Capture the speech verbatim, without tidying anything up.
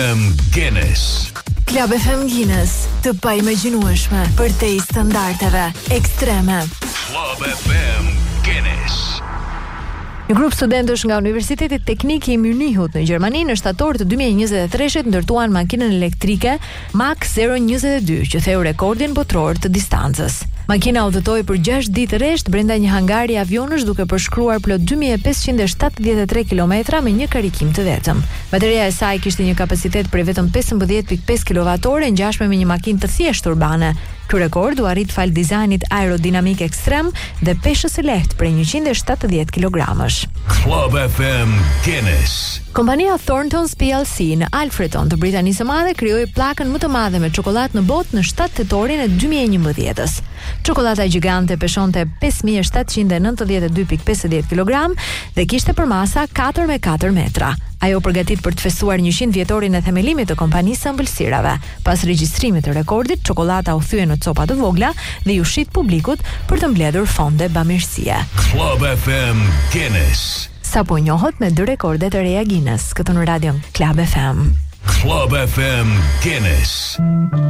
Guinness. Club F M Guinness, të paimagjinueshme për te i standardeve ekstreme. Club F M Guinness. Një grup studentësh nga Universiteti Teknik i Munichut në Gjermani në shtator të dy mijë e njëzet e treshit ndërtuan makinën elektrike Mach zero njëzet e dy që theu rekordin botror të distancës. Makina udhëtoi për gjashtë ditë rresht brenda një hangari avionësh duke përshkruar plot dy mijë e pesëqind e shtatëdhjetë e tre kilometra me një karikim të vetëm. Bateria e saj kishte një kapacitet prej vetëm pesëmbëdhjetë pikë pesë kilovatore ngjashme me një makinë të thjeshtë urbane. Ky rekord u arrit fal dizajnit aerodinamik ekstrem dhe peshës së lehtë prej njëqind e shtatëdhjetë kilogramësh. Club F M Guinness. Kompania Thorntons P L C në Alfreton të Britanisë së Madhe krijoi pllakën më të madhe me çokoladë në botë në shtatë tetorin e dy mijë e njëmbëdhjetës. Çokolada gjigante peshonte pesë mijë e shtatëqind e nëntëdhjetë e dy pikë pesëdhjetë kilogram dhe kishte përmasa katër me katër metra. Ajo përgatit për të festuar njëqind vjetorin e themelimit të kompanisë së ëmbëlsirave. Pas regjistrimit të rekordit, çokolada u thye në copa të vogla dhe ju shit publikut për të mbledhur fonde bamirësie. Club F M Guinness. Sapo njohët me dy rekordet e reja Guinness, këtu në radion Club F M. Club F M Guinness.